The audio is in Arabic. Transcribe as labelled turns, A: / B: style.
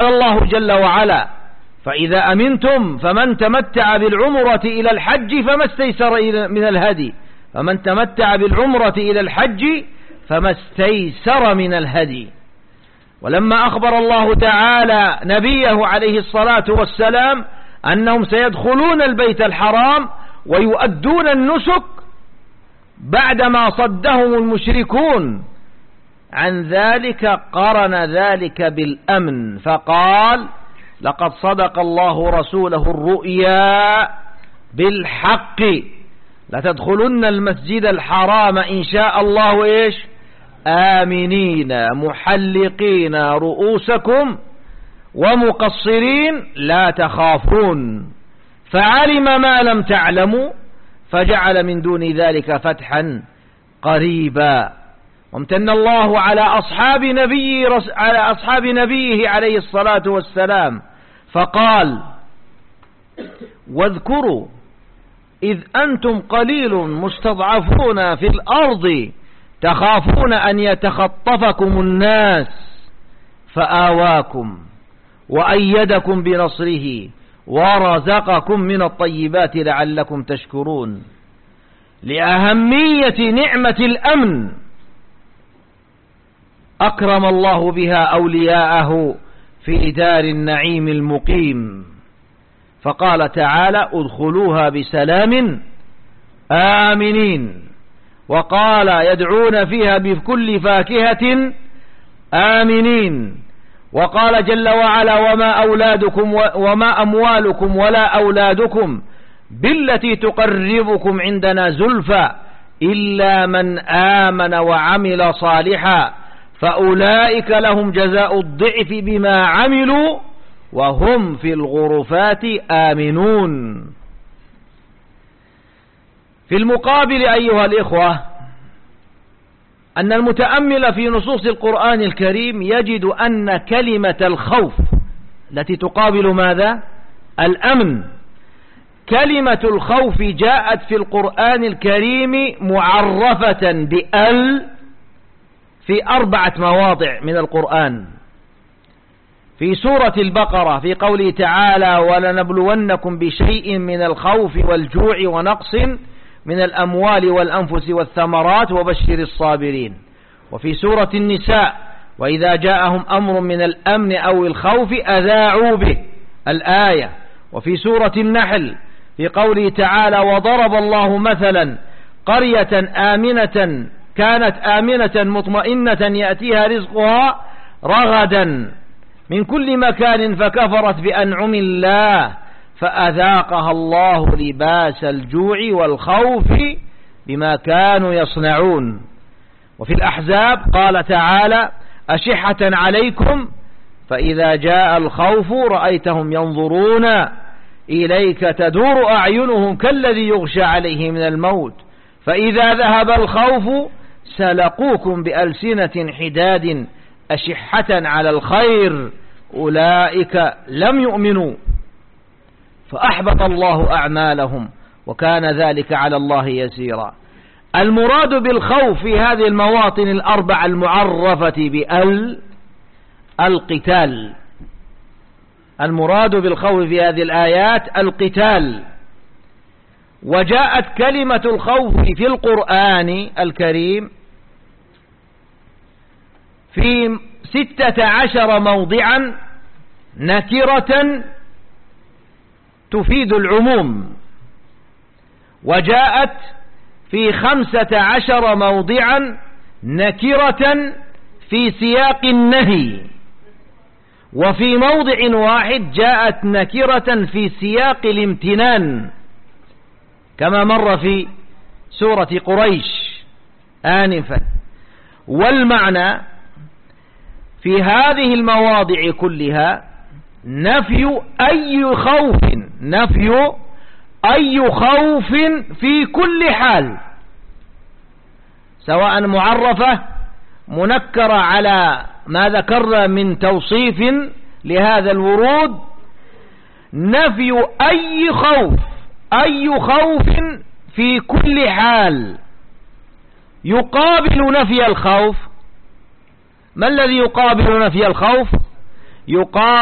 A: الله جل وعلا: فإذا أمنتم فمن تمتع بالعمرة إلى الحج فما استيسر من الهدي، فمن تمتع بالعمرة إلى الحج فما استيسر من الهدي. ولما أخبر الله تعالى نبيه عليه الصلاة والسلام أنهم سيدخلون البيت الحرام ويؤدون النسك بعدما صدهم المشركون عن ذلك، قرن ذلك بالأمن فقال: لقد صدق الله رسوله الرؤيا بالحق لتدخلن المسجد الحرام إن شاء الله إيش آمنين محلقين رؤوسكم ومقصرين لا تخافون، فعلم ما لم تعلموا فجعل من دون ذلك فتحا قريبا. وامتن الله على أصحاب نبيه عليه الصلاة والسلام فقال: واذكروا إذ أنتم قليل مستضعفون في الأرض تخافون أن يتخطفكم الناس فآواكم وأيدكم بنصره ورزقكم من الطيبات لعلكم تشكرون. لأهمية نعمة الأمن أكرم الله بها أولياءه في دار النعيم المقيم، فقال تعالى: ادخلوها بسلام آمنين. وقال: يدعون فيها بكل فاكهة آمنين. وقال جل وعلا: وما أموالكم ولا أولادكم بالتي تقربكم عندنا زلفى إلا من آمن وعمل صالحا فأولئك لهم جزاء الضعف بما عملوا وهم في الغرفات آمنون. في المقابل أيها الإخوة، أن المتأمل في نصوص القرآن الكريم يجد أن كلمة الخوف التي تقابل ماذا؟ الأمن. كلمة الخوف جاءت في القرآن الكريم معرفة بأل في 4 مواضع من القرآن. في سورة البقرة في قوله تعالى: ولنبلونكم بشيء من الخوف والجوع ونقص من الأموال والأنفس والثمرات وبشر الصابرين. وفي سورة النساء: وإذا جاءهم أمر من الأمن أو الخوف أذاعوا به الآية. وفي سورة النحل في قوله تعالى: وضرب الله مثلا قرية آمنة كانت آمنة مطمئنة يأتيها رزقها رغدا من كل مكان فكفرت بأنعم الله فأذاقها الله لباس الجوع والخوف بما كانوا يصنعون. وفي الأحزاب قال تعالى: أشحة عليكم فإذا جاء الخوف رأيتهم ينظرون إليك تدور أعينهم كالذي يغشى عليه من الموت فإذا ذهب الخوف سلقوكم بألسنة حداد أشحة على الخير أولئك لم يؤمنوا فأحبط الله أعمالهم وكان ذلك على الله يسيرا. المراد بالخوف في هذه المواطن 4 المعرفة بأل القتال. المراد بالخوف في هذه الآيات القتال. وجاءت كلمة الخوف في القرآن الكريم في 16 موضعا نكرة تفيد العموم، وجاءت في 15 موضعا نكرة في سياق النهي، وفي موضع واحد جاءت نكرة في سياق الامتنان كما مر في سورة قريش آنفا. والمعنى في هذه المواضع كلها نفي أي خوف في كل حال، سواء معرفة منكرة على ما ذكرنا من توصيف لهذا الورود، نفي أي خوف في كل حال. يقابل نفي الخوف، ما الذي يقابل نفي الخوف؟